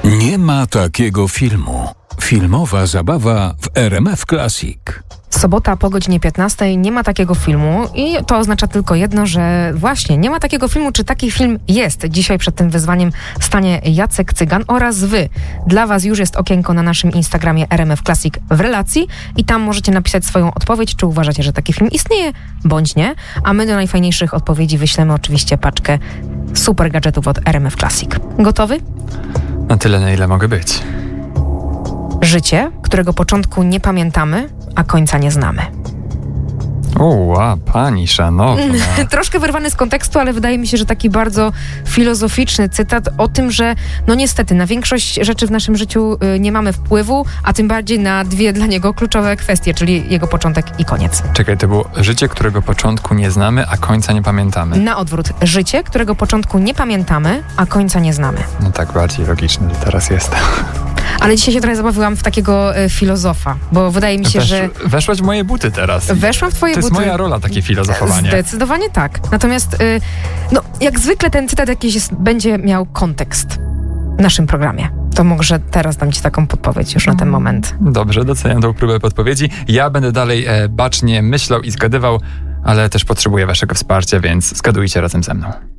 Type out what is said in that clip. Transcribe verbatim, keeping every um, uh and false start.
Nie ma takiego filmu. Filmowa zabawa w R M F Classic. Sobota po godzinie piętnastej nie ma takiego filmu i to oznacza tylko jedno, że właśnie nie ma takiego filmu, czy taki film jest. Dzisiaj przed tym wyzwaniem stanie Jacek Cygan oraz wy. Dla was już jest okienko na naszym Instagramie R M F Classic w relacji i tam możecie napisać swoją odpowiedź, czy uważacie, że taki film istnieje, bądź nie. A my do najfajniejszych odpowiedzi wyślemy oczywiście paczkę super gadżetów od R M F Classic. Gotowy? Na tyle, na ile mogę być. Życie, którego początku nie pamiętamy, a końca nie znamy. Uła, pani szanowna. Troszkę wyrwany z kontekstu, ale wydaje mi się, że taki bardzo filozoficzny cytat o tym, że no niestety na większość rzeczy w naszym życiu y, nie mamy wpływu, a tym bardziej na dwie dla niego kluczowe kwestie, czyli jego początek i koniec. Czekaj, to było życie, którego początku nie znamy, a końca nie pamiętamy. Na odwrót. Życie, którego początku nie pamiętamy, a końca nie znamy. No tak bardziej logiczne, że teraz jest. Ale dzisiaj się trochę zabawiłam w takiego y, filozofa, bo wydaje mi się, Wesz, że... Weszłaś w moje buty teraz. Weszłam w twoje to buty. To jest moja rola, takie filozofowanie. Zdecydowanie tak. Natomiast, y, no, jak zwykle ten cytat jakiś jest, będzie miał kontekst w naszym programie. To może teraz dam ci taką podpowiedź już na ten moment. Dobrze, doceniam tą próbę podpowiedzi. Ja będę dalej e, bacznie myślał i zgadywał, ale też potrzebuję waszego wsparcia, więc zgadujcie razem ze mną.